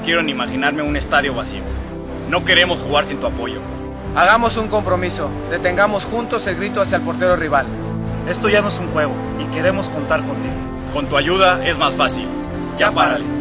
quiero ni imaginarme un estadio vacío. No queremos jugar sin tu apoyo. Hagamos un compromiso. Detengamos juntos el grito hacia el portero rival. Esto ya no es un juego y queremos contar contigo. Con tu ayuda es más fácil. Ya párale.